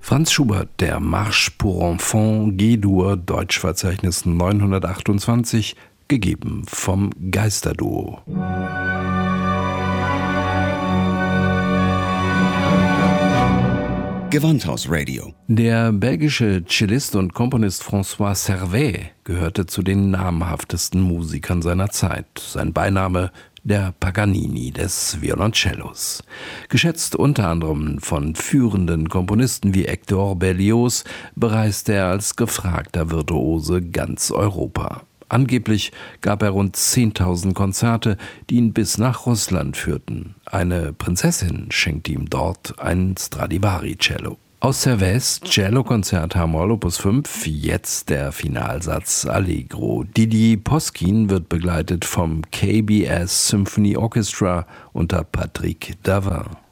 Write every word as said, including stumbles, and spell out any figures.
Franz Schubert, der Marche pour Enfants G-Dur, Deutschverzeichnis neunhundertachtundzwanzig, gegeben vom Geisterduo. Gewandhaus-Radio. Der belgische Cellist und Komponist François Servais gehörte zu den namhaftesten Musikern seiner Zeit. Sein Beiname der Paganini des Violoncellos. Geschätzt unter anderem von führenden Komponisten wie Hector Berlioz, bereiste er als gefragter Virtuose ganz Europa. Angeblich gab er rund zehntausend Konzerte, die ihn bis nach Russland führten. Eine Prinzessin schenkte ihm dort ein Stradivari-Cello. Aus Servais Cello-Konzert H-Moll Opus fünf, jetzt der Finalsatz Allegro. Didier Poskin wird begleitet vom K B S Symphony Orchestra unter Patrick Davin.